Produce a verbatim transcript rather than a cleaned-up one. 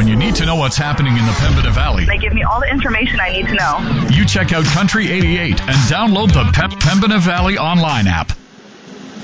When you need to know what's happening in the Pembina Valley, They give me all the information I need to know. you check out Country eighty-eight and download the Pep Pembina Valley online app.